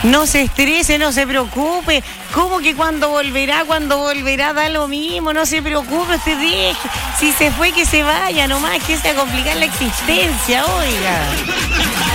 No se estrese, no se preocupe. ¿Cómo que cuando volverá, da lo mismo? No se preocupe, usted deje. Si se fue, que se vaya nomás, que se va a complicar la existencia, oiga.